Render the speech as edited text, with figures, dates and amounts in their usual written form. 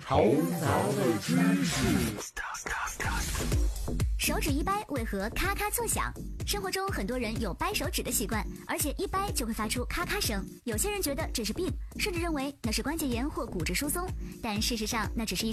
嘈杂的知识。 手指一掰为何咔咔作响？生活中很多人有掰手指的习惯，而且一掰就会发出咔咔声。有些人觉得这是病，甚至认为那是关节炎或骨质疏松，但事实上那只是一